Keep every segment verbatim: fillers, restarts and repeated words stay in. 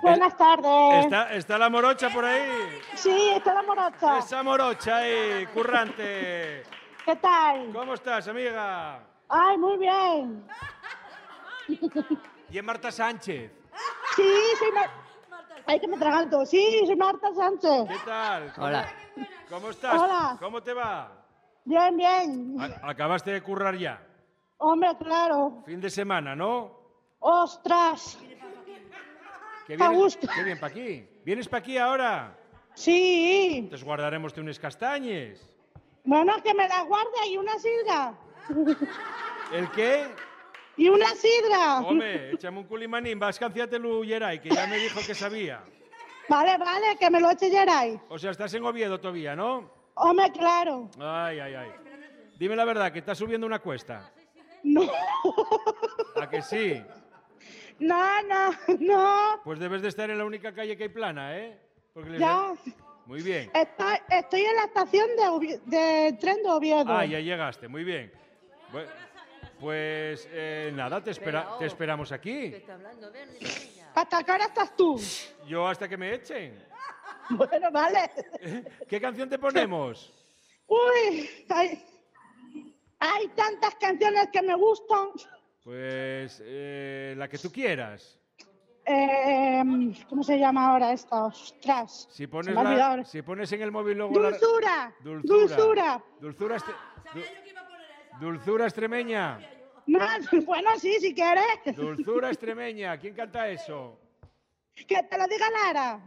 Buenas tardes. ¿Está, ¿Está la morocha por ahí? Sí, está la morocha. Esa morocha ahí, currante. ¿Qué tal? ¿Cómo estás, amiga? Ay, muy bien. ¿Y es Marta Sánchez? Sí, soy Marta. Ay, que me traganto. Sí, soy Marta Sánchez. ¿Qué tal? ¿Cómo, Hola. ¿Cómo estás? Hola. ¿Cómo te va? Bien, bien. A- ¿Acabaste de currar ya? Hombre, claro. Fin de semana, ¿no? Ostras. ¿Qué A vienes, gusto. ¿Qué bien para aquí? ¿Vienes para aquí ahora? Sí. Entonces guardaremos unas castañes. Bueno, que me las guarde y una sidra. ¿El qué? Y una sidra. Hombre, échame un culimanín, vas canciátelo Yeray, que ya me dijo que sabía. Vale, vale, que me lo eche Geray. O sea, estás en Oviedo todavía, ¿no? Hombre, claro. Ay, ay, ay. Dime la verdad, que estás subiendo una cuesta. No. ¿A que sí? No, no, no. Pues debes de estar en la única calle que hay plana, ¿eh? Porque les- Ya. Muy bien. Estoy, estoy en la estación de, Ovi- de tren de Oviedo. Ah, ya llegaste, muy bien. Bu- Pues eh, nada, te, espera, te esperamos aquí. ¿Hasta qué hora estás tú? Yo hasta que me echen. Bueno, vale. ¿Qué canción te ponemos? Uy, hay, hay tantas canciones que me gustan. Pues eh, la que tú quieras. Eh, ¿Cómo se llama ahora esta? Ostras. Si se pones, me ha la- olvidado. si pones en el móvil luego la... Dulzura. Dulzura. Dulzura. Dulzura, este- du- Dulzura extremeña. No, bueno, sí, si quieres. Dulzura extremeña. ¿Quién canta eso? Que te lo diga Lara.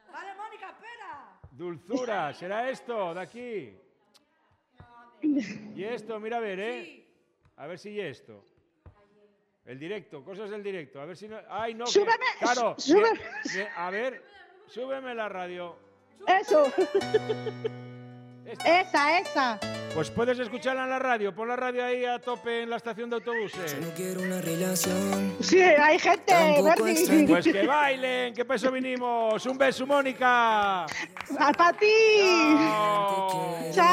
Dulzura, ¿será esto de aquí? Y esto, mira a ver, ¿eh? A ver si y esto. El directo, cosas del directo. A ver si no... ¡Ay, no! que- Súbeme, Claro. súbeme. que- que- a ver, súbeme la radio. Eso. Esta. Esa, esa. Pues puedes escucharla en la radio. Pon la radio ahí a tope en la estación de autobuses. No quiero una relación. Sí, hay gente, Tampoco Bernie. extraño. Pues que bailen, que peso vinimos. Un beso, Mónica. ¡Para ti! Chao. Chao.